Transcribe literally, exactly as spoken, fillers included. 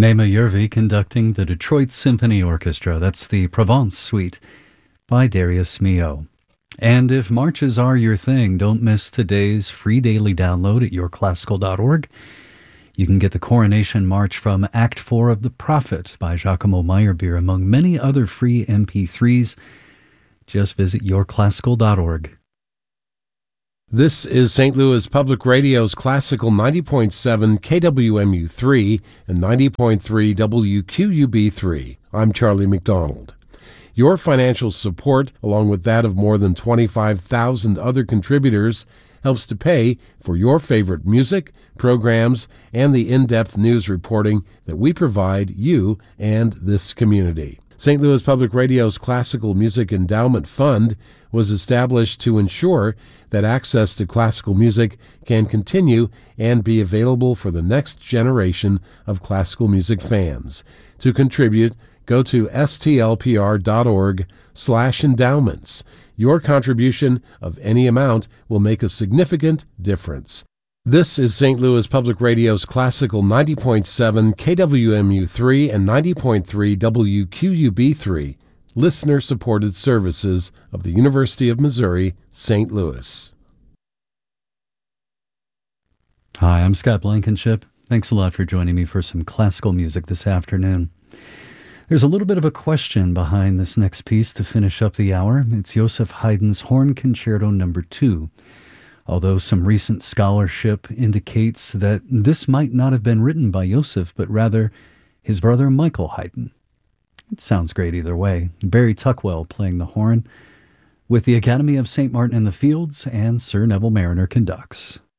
Nema Yervi conducting the Detroit Symphony Orchestra. That's the Provence Suite by Darius Milhaud. And if marches are your thing, don't miss today's free daily download at your classical dot org. You can get the Coronation March from Act four of The Prophet by Giacomo Meyerbeer, among many other free M P threes. Just visit your classical dot org. This is Saint Louis Public Radio's Classical ninety point seven K W M U three and ninety point three W Q U B three. I'm Charlie McDonald. Your financial support, along with that of more than twenty-five thousand other contributors, helps to pay for your favorite music, programs, and the in-depth news reporting that we provide you and this community. Saint Louis Public Radio's Classical Music Endowment Fund was established to ensure that access to classical music can continue and be available for the next generation of classical music fans. To contribute, go to S T L P R dot org slash endowments. Your contribution of any amount will make a significant difference. This is Saint Louis Public Radio's Classical ninety point seven K W M U three and ninety point three W Q U B three, listener-supported services of the University of Missouri, Saint Louis. Hi, I'm Scott Blankenship. Thanks a lot for joining me for some classical music this afternoon. There's a little bit of a question behind this next piece to finish up the hour. It's Joseph Haydn's Horn Concerto Number two. Although some recent scholarship indicates that this might not have been written by Joseph, but rather his brother Michael Haydn. It sounds great either way. Barry Tuckwell playing the horn with the Academy of Saint Martin in the Fields, and Sir Neville Mariner conducts.